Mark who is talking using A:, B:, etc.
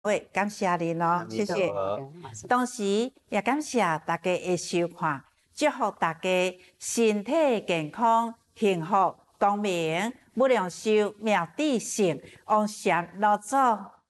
A: 喂，感谢您哦，谢谢。同时也感谢大家的收看，祝福大家身体健康、幸福、光明，不良寿、命底成，旺祥老祖。